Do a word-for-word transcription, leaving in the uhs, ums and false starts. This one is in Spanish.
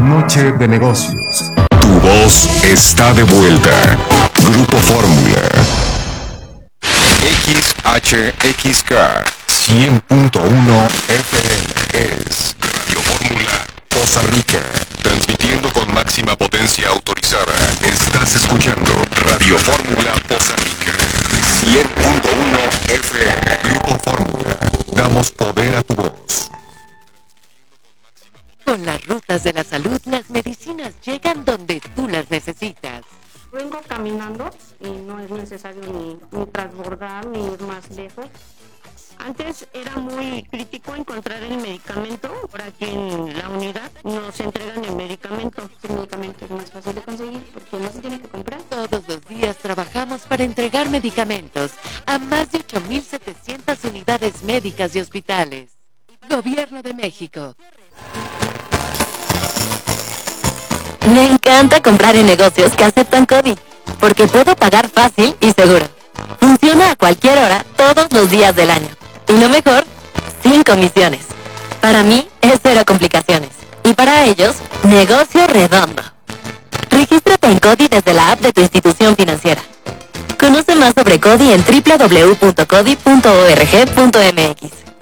Noche de negocios. Tu voz está de vuelta. Grupo Fórmula. X H X K cien punto uno F M es Radio Fórmula Poza Rica. Transmitiendo con máxima potencia autorizada. Estás escuchando Radio Fórmula Poza Rica. cien punto uno F M. Grupo Fórmula. Damos poder a tu voz. Con las rutas de la salud, las medicinas llegan donde tú las necesitas. Vengo caminando y no es necesario ni, ni transbordar ni ir más lejos. Antes era muy crítico encontrar el medicamento, ahora aquí en la unidad nos entregan el medicamento. El medicamento es más fácil de conseguir porque no se tiene que comprar. Todos los días trabajamos para entregar medicamentos a más de ocho mil setecientas unidades médicas y hospitales. Gobierno de México. Me encanta comprar en negocios que aceptan CODI, porque puedo pagar fácil y seguro. Funciona a cualquier hora, todos los días del año. Y lo mejor, sin comisiones. Para mí, es cero complicaciones. Y para ellos, negocio redondo. Regístrate en CODI desde la app de tu institución financiera. Conoce más sobre CODI en doble u doble u doble u punto codi punto org punto m x.